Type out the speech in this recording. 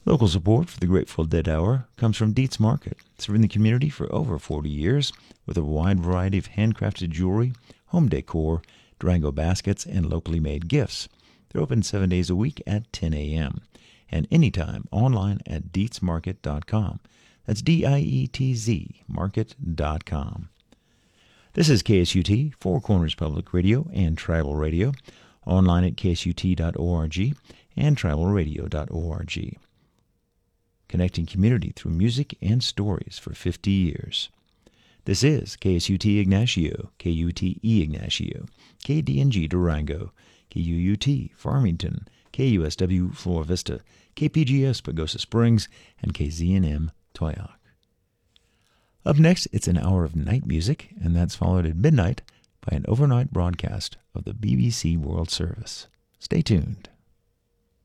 Local support for the Grateful Dead Hour comes from Dietz Market, serving the community for over 40 years with a wide variety of handcrafted jewelry, home decor, Durango baskets, and locally made gifts. They're open 7 days a week at 10 a.m. and anytime online at dietzmarket.com. That's D-I-E-T-Z market.com. This is KSUT, Four Corners Public Radio and Tribal Radio, online at ksut.org and tribalradio.org. Connecting community through music and stories for 50 years. This is KSUT Ignacio, KUTE Ignacio, KDNG Durango, KUUT Farmington, KUSW Flora Vista, KPGS Pagosa Springs, and KZNM Toyoak. Up next, it's an hour of night music, and that's followed at midnight by an overnight broadcast of the BBC World Service. Stay tuned.